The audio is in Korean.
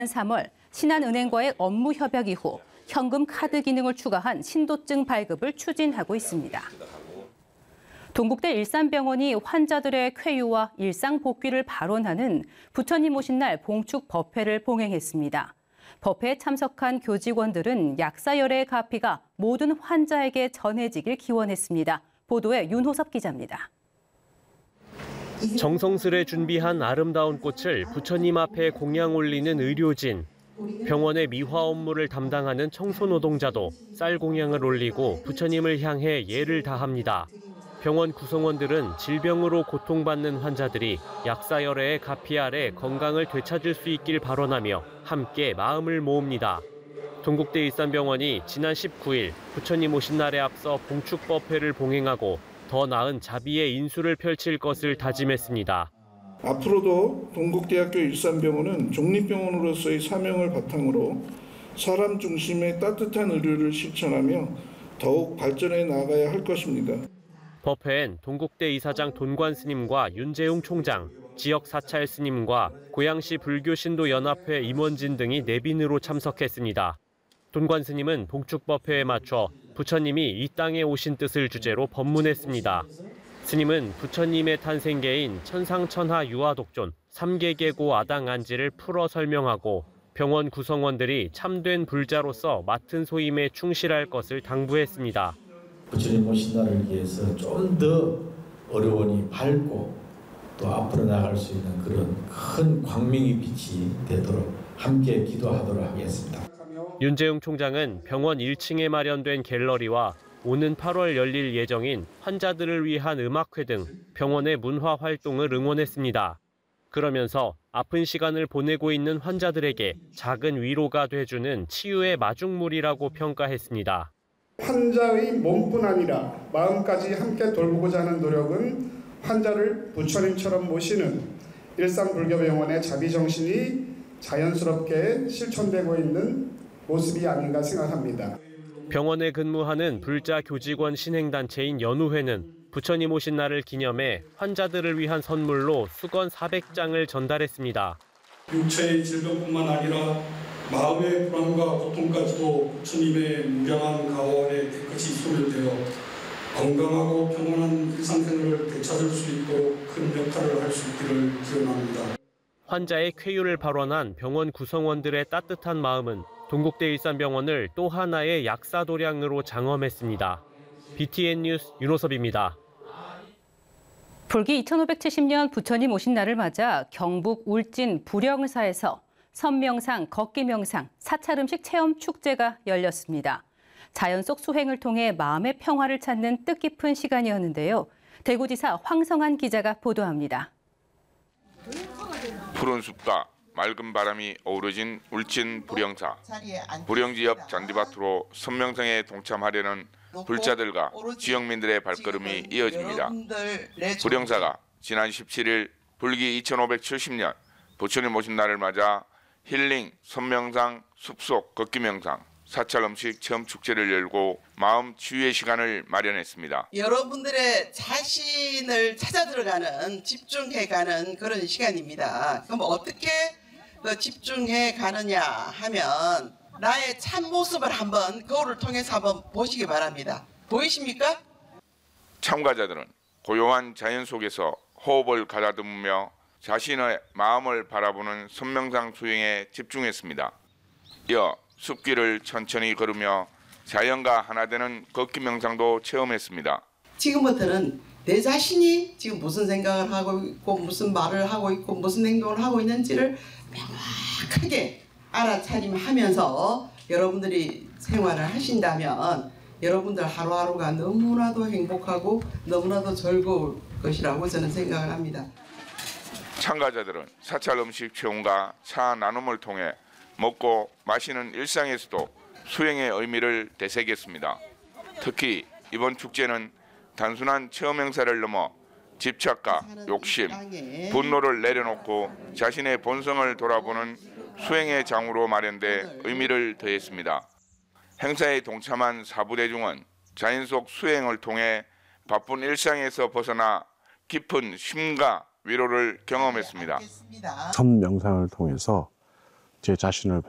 3월 신한은행과의 업무 협약 이후 현금 카드 기능을 추가한 신도증 발급을 추진하고 있습니다. 동국대 일산병원이 환자들의 쾌유와 일상 복귀를 발원하는 부처님 오신 날 봉축 법회를 봉행했습니다. 법회에 참석한 교직원들은 약사열애의 가피가 모든 환자에게 전해지길 기원했습니다. 보도에 윤호섭 기자입니다. 정성스레 준비한 아름다운 꽃을 부처님 앞에 공양 올리는 의료진, 병원의 미화 업무를 담당하는 청소노동자도 쌀 공양을 올리고 부처님을 향해 예를 다합니다. 병원 구성원들은 질병으로 고통받는 환자들이 약사열애의 가피 아래 건강을 되찾을 수 있길 발언하며 함께 마음을 모읍니다. 동국대 일산병원이 지난 19일 부처님 오신 날에 앞서 봉축법회를 봉행하고 더 나은 자비의 인수를 펼칠 것을 다짐했습니다. 앞으로도 동국대학교 일산병원은 종립병원으로서의 사명을 바탕으로 사람 중심의 따뜻한 의료를 실천하며 더욱 발전해 나가야 할 것입니다. 법회엔 동국대 이사장 돈관 스님과 윤재웅 총장, 지역 사찰 스님과 고양시 불교신도연합회 임원진 등이 내빈으로 참석했습니다. 돈관 스님은 봉축법회에 맞춰 부처님이 이 땅에 오신 뜻을 주제로 법문했습니다. 스님은 부처님의 탄생계인 천상천하 유아독존 3계계고 아당안지를 풀어 설명하고 병원 구성원들이 참된 불자로서 맡은 소임에 충실할 것을 당부했습니다. 부처님 오신 날을 위해서 좀 더 어려우니 밝고 또 앞으로 나갈 수 있는 그런 큰 광명의 빛이 되도록 함께 기도하도록 하겠습니다. 윤재웅 총장은 병원 1층에 마련된 갤러리와 오는 8월 열릴 예정인 환자들을 위한 음악회 등 병원의 문화 활동을 응원했습니다. 그러면서 아픈 시간을 보내고 있는 환자들에게 작은 위로가 돼주는 치유의 마중물이라고 평가했습니다. 환자의 몸뿐 아니라 마음까지 함께 돌보고자 하는 노력은 환자를 부처님처럼 모시는 일산불교병원의 자비정신이 자연스럽게 실천되고 있는 모습이 아닌가 생각합니다. 병원에 근무하는 불자 교직원 신행단체인 연우회는 부처님 오신 날을 기념해 환자들을 위한 선물로 수건 400장을 전달했습니다. 육체의 질병뿐만 아니라 마음의 불안과 고통까지도 부처님의 무량한 가호 아래 깨끗이 소멸되어 건강하고 평온한 일상생활을 되찾을 수 있도록 큰 역할을 할 수 있기를 기원합니다. 환자의 쾌유를 발원한 병원 구성원들의 따뜻한 마음은 동국대 일산병원을 또 하나의 약사도량으로 장엄했습니다. BTN 뉴스 윤호섭입니다. 불기 2570년 부처님 오신 날을 맞아 경북 울진 불영사에서 선명상, 걷기명상, 사찰음식 체험 축제가 열렸습니다. 자연 속 수행을 통해 마음의 평화를 찾는 뜻깊은 시간이었는데요. 대구지사 황성한 기자가 보도합니다. 푸른 숲과 맑은 바람이 어우러진 울진 불영사. 불영지 옆 잔디밭으로 선명상에 동참하려는 불자들과 지역민들의 발걸음이 이어집니다. 불영사가 지난 17일 불기 2570년 부처님 오신 날을 맞아 힐링, 선명상, 숲속 걷기명상, 사찰음식 체험 축제를 열고 마음 치유의 시간을 마련했습니다. 여러분들의 자신을 찾아 들어가는, 집중해가는 그런 시간입니다. 그럼 어떻게 집중해 가느냐 하면 나의 참모습을 한번 거울을 통해서 한번 보시기 바랍니다. 보이십니까? 참가자들은 고요한 자연 속에서 호흡을 가다듬으며 자신의 마음을 바라보는 선명상 수행에 집중했습니다. 이어 숲길을 천천히 걸으며 자연과 하나 되는 걷기 명상도 체험했습니다. 지금부터는 내 자신이 지금 무슨 생각을 하고 있고 무슨 말을 하고 있고 무슨 행동을 하고 있는지를 명확하게 알아차림하면서 여러분들이 생활을 하신다면 여러분들 하루하루가 너무나도 행복하고 너무나도 즐거울 것이라고 저는 생각을 합니다. 참가자들은 사찰 음식 체험과 차 나눔을 통해 먹고 마시는 일상에서도 수행의 의미를 되새겼습니다. 특히 이번 축제는 단순한 체험 행사를 넘어 집착과 욕심, 분노를 내려놓고 자신의 본성을 돌아보는 수행의 장으로 마련돼 의미를 더했습니다. 행사에 동참한 사부대중은 자연 속 수행을 통해 바쁜 일상에서 벗어나 깊은 쉼과 위로를 경험했습니다. 선명상을 통해서 제 자신을